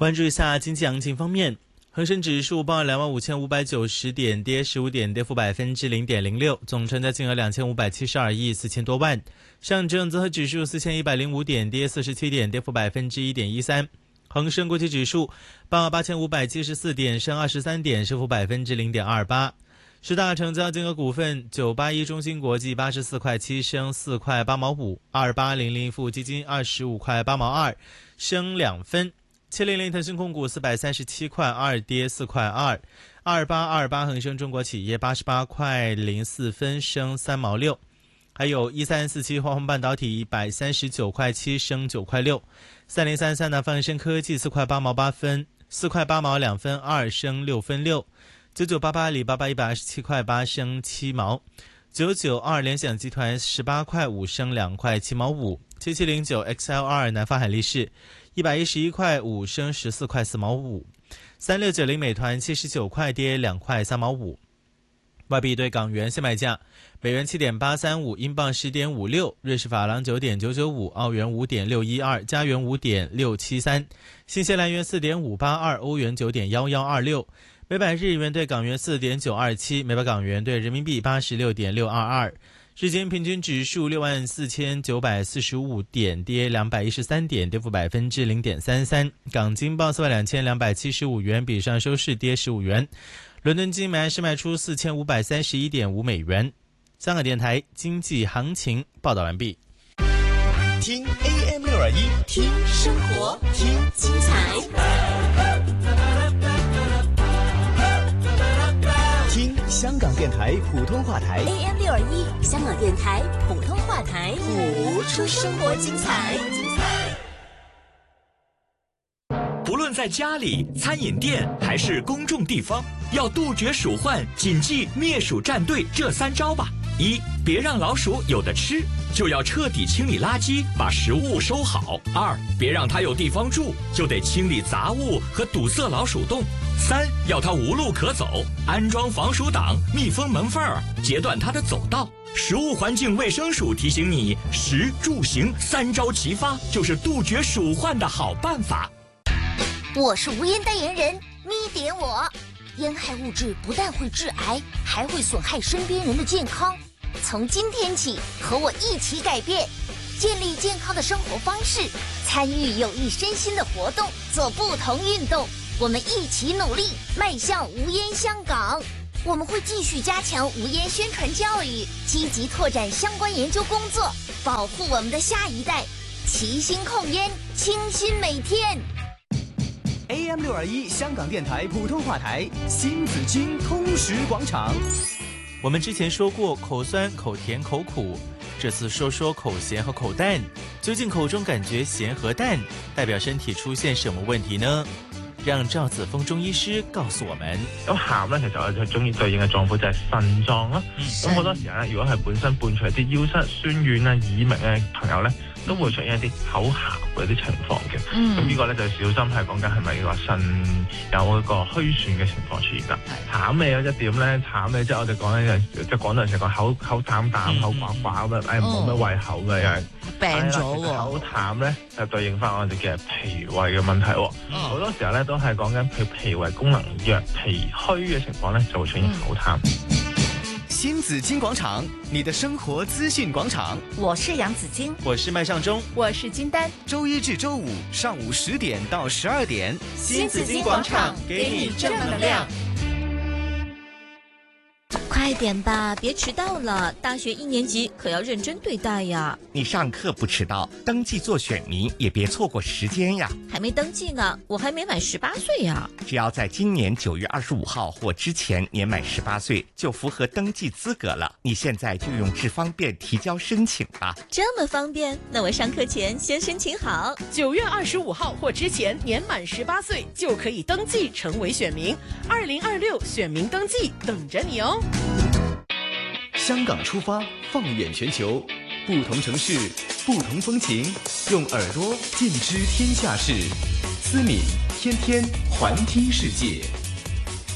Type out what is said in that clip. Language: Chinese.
关注一下经济行情方面，恒生指数报25,590点，跌15点，跌幅0.06%，总成交金额2572亿4000多万。上证综合指数4105点，跌47点，跌幅1.13%。恒生国际指数报8574点，升23点，升幅0.28%。十大成交金额股份：981中芯国际84块7，升4块8毛5；2800富基金25块8毛2，升2分；700腾讯控股437块2，跌4块2；2828恒生中国企业88块04分，升3毛6；还有1347华虹半导体139块7，升9块6；3033南方恒生科技4块8毛8分，4块8毛2分2，升6分6；9988阿里巴巴127块8，升7毛；992联想集团18块5，升2块7毛5；7709 XLR 南方海力士111块5，升14块4毛5；3690美团79块，跌2块3毛5。外币对港元现卖价：美元7.835，英镑10.56，瑞士法郎9.995，澳元5.612，加元5.673，新西兰元4.582，欧元9.1126。每百日元对港元4.927，每百港元对人民币86.622。日经平均指数64945点，跌213点，跌幅0.33%。港金报42275元，比上收市跌15元。伦敦金每安士卖出4531.5美元。香港电台经济行情报道完毕。 听 AM621， 听生活，听精彩。 听香港电台普通话台 AM621，香港电台普通话台， 谱出生活精彩。 不论在家里、餐饮店还是公众地方，要杜绝鼠患，谨记灭鼠战队这3招吧。1. 别让老鼠有的吃，就要彻底清理垃圾，把食物收好。2. 别让它有地方住，就得清理杂物和堵塞老鼠洞。3. 要它无路可走，安装防鼠挡，密封门缝儿，截断它的走道。食物环境卫生署提醒你，食住行3招齐发，就是杜绝鼠患的好办法。 我是无烟代言人咪点我。烟害物质不但会致癌，还会损害身边人的健康。从今天起，和我一起改变，建立健康的生活方式，参与有益身心的活动，做不同运动。我们一起努力，迈向无烟香港。我们会继续加强无烟宣传教育，积极拓展相关研究工作，保护我们的下一代，齐心控烟，清新每天。 AM621 香港电台普通话台新紫荆通识广场。 我们之前说过口酸、口甜、口苦，这次说说口咸和口淡。究竟口中感觉咸和淡，代表身体出现什么问题呢？讓趙子峰中醫師告訴我們。 咁鹹咧，其實我哋中醫對應嘅臟腑就係腎臟啦。咁好多時候咧，如果係本身伴隨一啲腰膝酸軟啊、耳鳴嘅朋友咧，都會出現一啲口鹹嗰啲情況嘅。咁呢個咧就小心係講緊係咪個腎有一個虛損嘅情況出現啦。淡味有一點咧，淡味即係我哋講咧，即係廣東人成日講口淡淡、口寡寡咁樣，冇咩胃口嘅又係病咗喎。 口淡咧就對應翻我哋嘅脾胃嘅問題喎。好多時候咧都係講緊脾胃功能弱、脾虛嘅情況咧，就會出現口淡。 新紫荊廣場，你的生活資訊廣場。 我是楊子矜， 我是麥尚中， 我是金丹。 周一至周五上午10點到12點， 新紫荊廣場給你正能量。快點吧，別遲到了！大學1年級可要認真對待呀。 你上課不遲到，登記做選民也別錯過時間呀。 還沒登記呢，我還沒滿18歲呀。 只要在今年9月25號或之前年滿18歲，就符合登記資格了。你現在就用智方便提交申請吧。 這麼方便？那我上課前先申請好。 9月25號或之前年滿18歲就可以登記成為選民。2026選民登記等着你哦。 香港出發，放眼全球，不同城市，不同風情，用耳朵見知天下事。思敏天天環聽世界。